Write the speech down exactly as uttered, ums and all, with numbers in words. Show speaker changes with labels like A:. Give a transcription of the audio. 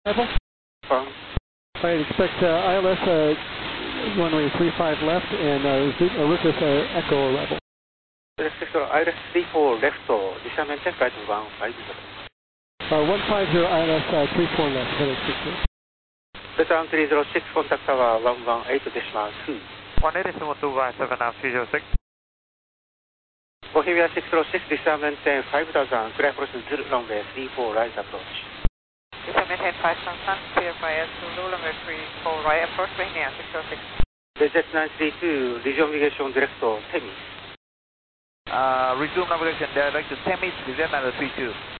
A: Level?
B: Firm.
A: All right, expect uh, I L S uh, runway three five left and uh, Z- uh, Rufus uh, Echo level.
B: Respect to I L S three four left, descendment flight one five zero.
A: Uh, one five zero I L S uh, three four left, headed six zero.
B: Veteran three zero six, contact tower one one eight decimal two.
C: one eight decimal two by seven now three zero six.
B: Bohemia six zero six, descendment five thousand, clear approach to runway three four right approach.
C: Descendment five thousand, clear via Zulu runway three four right approach, Bohemia six zero six.
B: Z nine three two, resume navigation direct to Temis.
C: Uh, resume navigation direct to Temis, Z nine three two.